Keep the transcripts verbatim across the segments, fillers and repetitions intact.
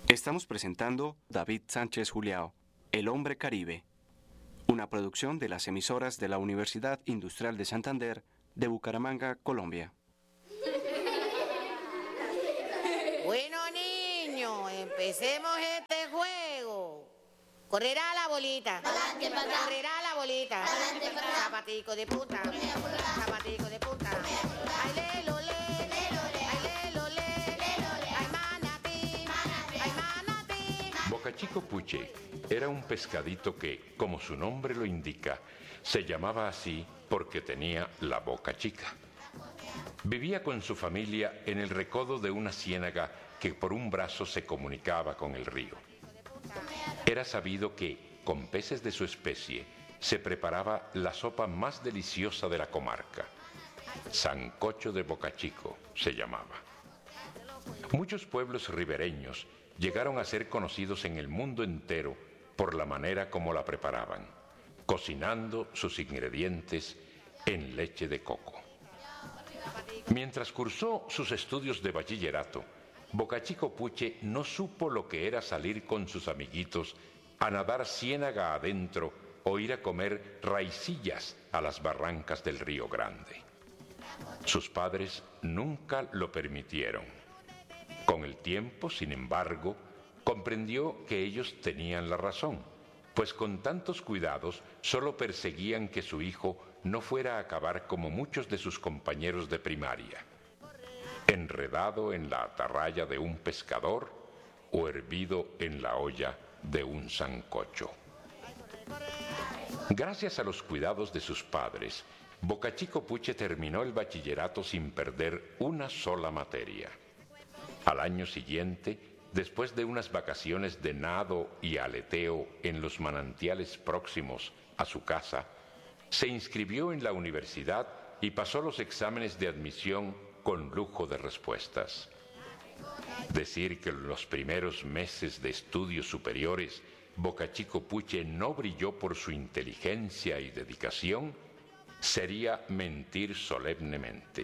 Estamos presentando David Sánchez Juliao, El Hombre Caribe, una producción de las emisoras de la Universidad Industrial de Santander de Bucaramanga, Colombia. Bueno, niños, empecemos este juego. Correrá la bolita. Pa'lante, pa' atrás. Correrá la bolita. Pa'lante, pa' atrás. Zapatico de puta. Correa, Zapatico de puta. Ay, lelo, le. Ay, lelo, le. Ay, manatí. Ay, manatí. Boca Chico Puche era un pescadito que, como su nombre lo indica, se llamaba así porque tenía la boca chica. Vivía con su familia en el recodo de una ciénaga que por un brazo se comunicaba con el río. Era sabido que, con peces de su especie, se preparaba la sopa más deliciosa de la comarca. Sancocho de Boca Chico se llamaba. Muchos pueblos ribereños llegaron a ser conocidos en el mundo entero por la manera como la preparaban, cocinando sus ingredientes en leche de coco. Mientras cursó sus estudios de bachillerato, Boca Chico Puche no supo lo que era salir con sus amiguitos a nadar ciénaga adentro o ir a comer raicillas a las barrancas del Río Grande. Sus padres nunca lo permitieron. Con el tiempo, sin embargo, comprendió que ellos tenían la razón, pues con tantos cuidados solo perseguían que su hijo no fuera a acabar como muchos de sus compañeros de primaria, enredado en la atarraya de un pescador o hervido en la olla de un sancocho. Gracias a los cuidados de sus padres, Boca Chico Puche terminó el bachillerato sin perder una sola materia. Al año siguiente, después de unas vacaciones de nado y aleteo en los manantiales próximos a su casa, se inscribió en la universidad y pasó los exámenes de admisión con lujo de respuestas. Decir que en los primeros meses de estudios superiores Boca Chico Puche no brilló por su inteligencia y dedicación sería mentir solemnemente.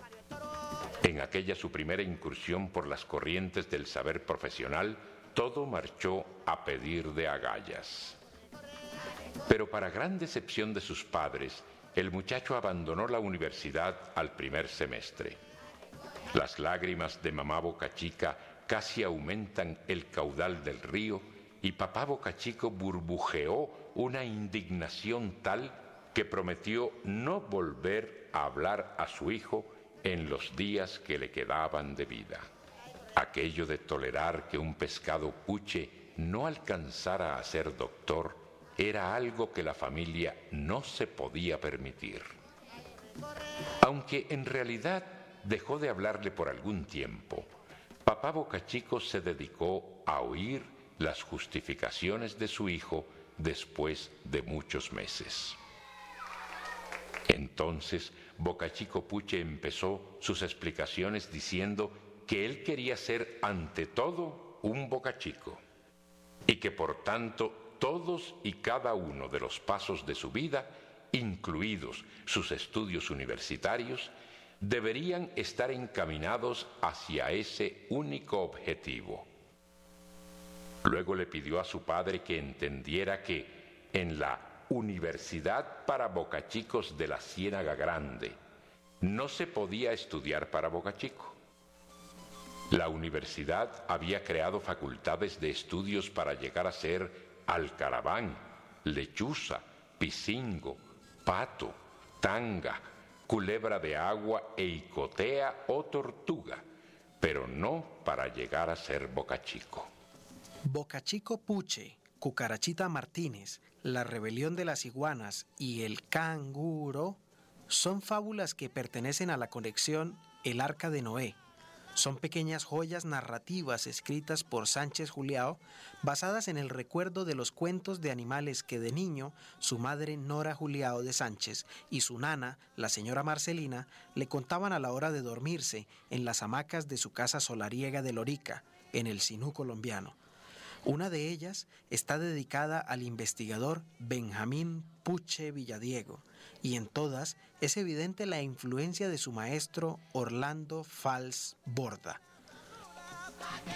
En aquella su primera incursión por las corrientes del saber profesional, todo marchó a pedir de agallas. Pero para gran decepción de sus padres, el muchacho abandonó la universidad al primer semestre. Las lágrimas de mamá Boca Chica casi aumentan el caudal del río y papá Boca Chico burbujeó una indignación tal que prometió no volver a hablar a su hijo en los días que le quedaban de vida. Aquello de tolerar que un pescado puche no alcanzara a ser doctor era algo que la familia no se podía permitir. Aunque en realidad dejó de hablarle por algún tiempo, papá Boca Chico se dedicó a oír las justificaciones de su hijo después de muchos meses. Entonces, Boca Chico Puche empezó sus explicaciones diciendo que él quería ser ante todo un Boca Chico y que por tanto todos y cada uno de los pasos de su vida, incluidos sus estudios universitarios, deberían estar encaminados hacia ese único objetivo. Luego le pidió a su padre que entendiera que en la Universidad para Boca Chicos de la Ciénaga Grande no se podía estudiar para Boca Chico. La universidad había creado facultades de estudios para llegar a ser alcaraván, lechuza, picingo, pato, tanga, culebra de agua e icotea o tortuga, pero no para llegar a ser Boca Chico. Boca Chico Puche, Cucarachita Martínez, La rebelión de las iguanas y El canguro son fábulas que pertenecen a la colección El Arca de Noé. Son pequeñas joyas narrativas escritas por Sánchez Juliao, basadas en el recuerdo de los cuentos de animales que de niño su madre Nora Juliao de Sánchez y su nana, la señora Marcelina, le contaban a la hora de dormirse en las hamacas de su casa solariega de Lorica, en el Sinú colombiano. Una de ellas está dedicada al investigador Benjamín Puche Villadiego, y en todas es evidente la influencia de su maestro Orlando Fals Borda. ¿Y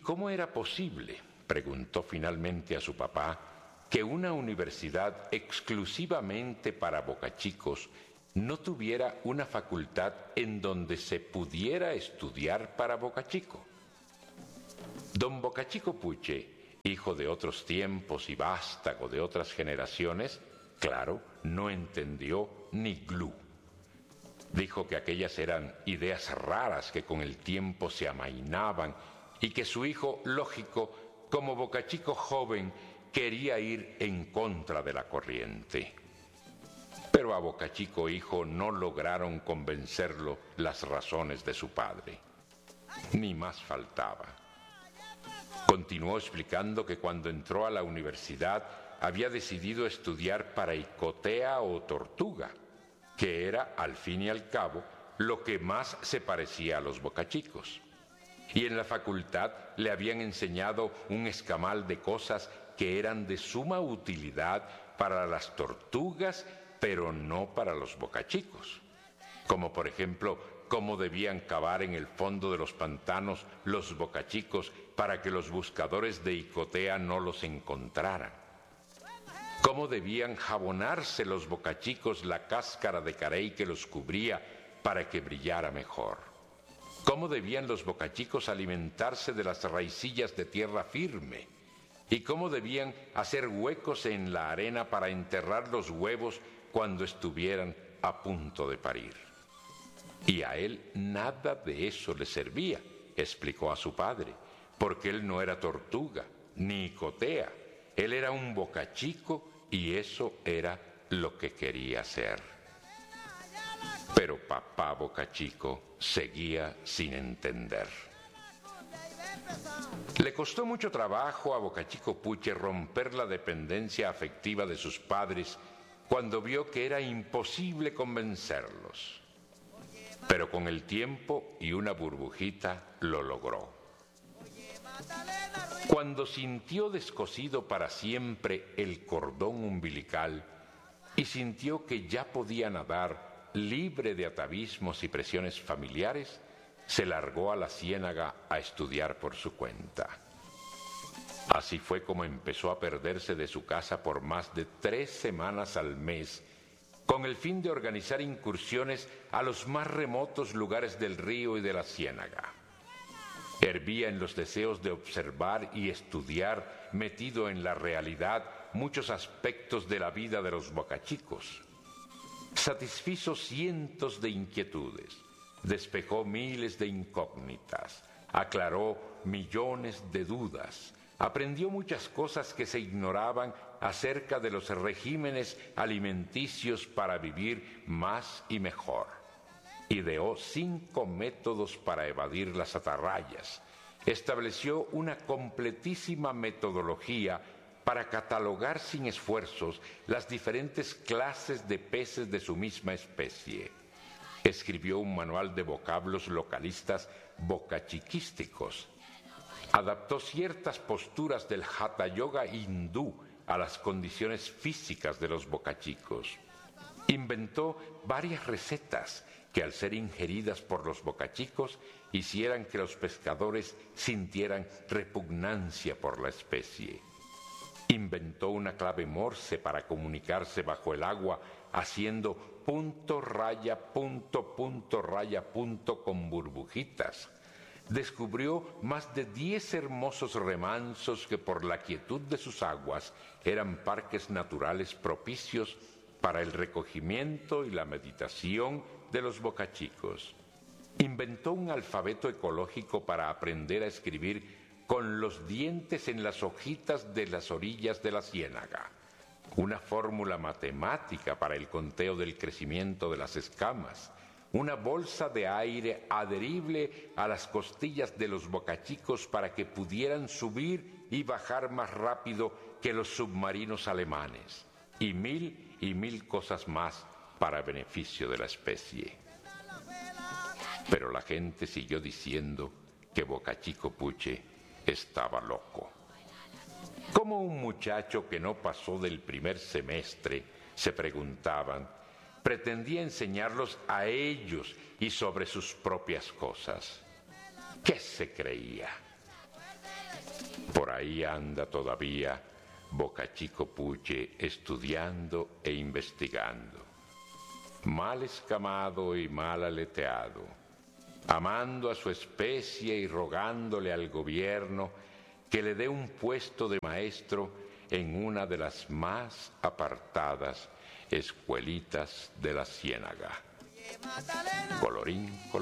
cómo era posible, preguntó finalmente a su papá, que una universidad exclusivamente para bocachicos no tuviera una facultad en donde se pudiera estudiar para bocachico? Don Bocachico Puche, hijo de otros tiempos y vástago de otras generaciones, claro, no entendió ni glú. Dijo que aquellas eran ideas raras que con el tiempo se amainaban y que su hijo, lógico, como bocachico joven, quería ir en contra de la corriente. Pero a Bocachico hijo no lograron convencerlo las razones de su padre. Ni más faltaba. Continuó explicando que cuando entró a la universidad había decidido estudiar para icotea o tortuga, que era, al fin y al cabo, lo que más se parecía a los bocachicos. Y en la facultad le habían enseñado un escamal de cosas que eran de suma utilidad para las tortugas, pero no para los bocachicos. Como por ejemplo, cómo debían cavar en el fondo de los pantanos los bocachicos para que los buscadores de icotea no los encontraran. Cómo debían jabonarse los bocachicos la cáscara de carey que los cubría para que brillara mejor. Cómo debían los bocachicos alimentarse de las raicillas de tierra firme. Y cómo debían hacer huecos en la arena para enterrar los huevos cuando estuvieran a punto de parir. Y a él nada de eso le servía, explicó a su padre, porque él no era tortuga, ni icotea. Él era un bocachico y eso era lo que quería hacer. Pero papá Bocachico seguía sin entender. Le costó mucho trabajo a Bocachico Puche romper la dependencia afectiva de sus padres cuando vio que era imposible convencerlos. Pero con el tiempo y una burbujita lo logró. Cuando sintió descosido para siempre el cordón umbilical y sintió que ya podía nadar libre de atavismos y presiones familiares, se largó a la ciénaga a estudiar por su cuenta. Así fue como empezó a perderse de su casa por más de tres semanas al mes, con el fin de organizar incursiones a los más remotos lugares del río y de la ciénaga. Hervía en los deseos de observar y estudiar, metido en la realidad, muchos aspectos de la vida de los bocachicos. Satisfizo cientos de inquietudes, despejó miles de incógnitas, aclaró millones de dudas, aprendió muchas cosas que se ignoraban acerca de los regímenes alimenticios para vivir más y mejor. Ideó cinco métodos para evadir las atarrayas. Estableció una completísima metodología para catalogar sin esfuerzos las diferentes clases de peces de su misma especie. Escribió un manual de vocablos localistas bocachiquísticos. Adaptó ciertas posturas del Hatha Yoga hindú a las condiciones físicas de los bocachicos. Inventó varias recetas que al ser ingeridas por los bocachicos hicieran que los pescadores sintieran repugnancia por la especie. Inventó una clave morse para comunicarse bajo el agua haciendo punto, raya, punto, punto, raya, punto con burbujitas. Descubrió más de diez hermosos remansos que por la quietud de sus aguas eran parques naturales propicios para el recogimiento y la meditación de los bocachicos. Inventó un alfabeto ecológico para aprender a escribir con los dientes en las hojitas de las orillas de la ciénaga, una fórmula matemática para el conteo del crecimiento de las escamas, una bolsa de aire adherible a las costillas de los bocachicos para que pudieran subir y bajar más rápido que los submarinos alemanes, y mil y mil cosas más para beneficio de la especie. Pero la gente siguió diciendo que Bocachico Puche estaba loco. ¿Cómo un muchacho que no pasó del primer semestre, se preguntaban, pretendía enseñarlos a ellos y sobre sus propias cosas? ¿Qué se creía? Por ahí anda todavía Bocachico Puche estudiando e investigando. Mal escamado y mal aleteado, amando a su especie y rogándole al gobierno que le dé un puesto de maestro en una de las más apartadas escuelitas de la Ciénaga. Colorín colorado.